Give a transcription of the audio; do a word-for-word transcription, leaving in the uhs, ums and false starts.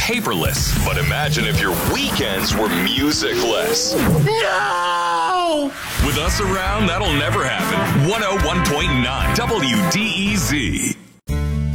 paperless. But imagine if your weekends were musicless. No! With us around, that'll never happen. one oh one point nine W D E Z.